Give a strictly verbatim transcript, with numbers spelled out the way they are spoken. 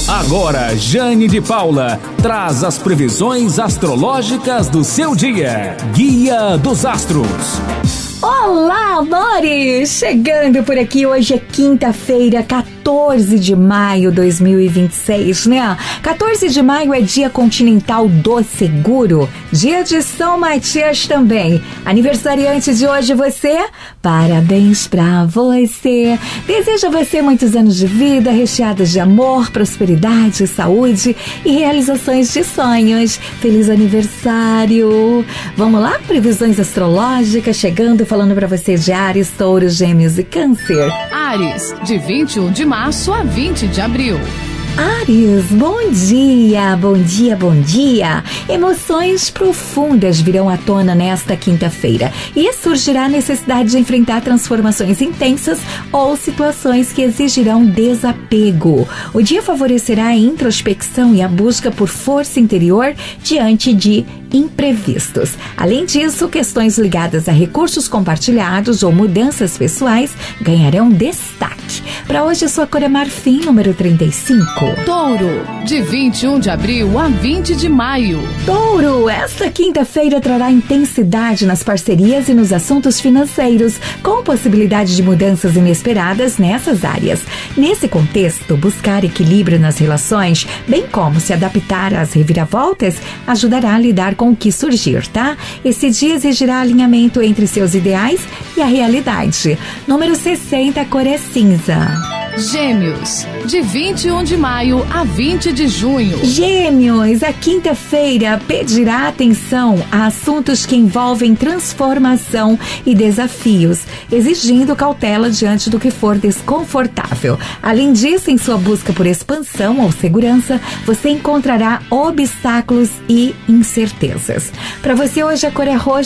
Agora, Jane de Paula traz as previsões astrológicas do seu dia. Guia dos Astros. Olá, amores! Chegando por aqui, hoje é quinta-feira, quatorze de maio de dois mil e vinte e seis, né? quatorze de maio é dia continental do seguro, dia de São Matias também. Aniversariante de hoje você, parabéns pra você. Desejo a você muitos anos de vida, recheados de amor, prosperidade, saúde e realizações de sonhos. Feliz aniversário! Vamos lá? Previsões astrológicas chegando, falando pra você de Áries, Touro, Gêmeos e Câncer. Áries, de vinte e um de março a vinte de abril. Áries, bom dia, bom dia, bom dia. Emoções profundas virão à tona nesta quinta-feira e surgirá a necessidade de enfrentar transformações intensas ou situações que exigirão desapego. O dia favorecerá a introspecção e a busca por força interior diante de imprevistos. Além disso, questões ligadas a recursos compartilhados ou mudanças pessoais ganharão destaque. Para hoje, a sua cor é marfim, número trinta e cinco. Touro, de vinte e um de abril a vinte de maio. Touro, esta quinta-feira trará intensidade nas parcerias e nos assuntos financeiros, com possibilidade de mudanças inesperadas nessas áreas. Nesse contexto, buscar equilíbrio nas relações, bem como se adaptar às reviravoltas, ajudará a lidar com o que surgir, tá? Esse dia exigirá alinhamento entre seus ideais e a realidade. Número sessenta, a cor é cinza. Gêmeos, de vinte e um de maio a vinte de junho. Gêmeos, a quinta-feira pedirá atenção a assuntos que envolvem transformação e desafios, exigindo cautela diante do que for desconfortável. Além disso, em sua busca por expansão ou segurança, você encontrará obstáculos e incertezas. Para você hoje, a cor é roxa.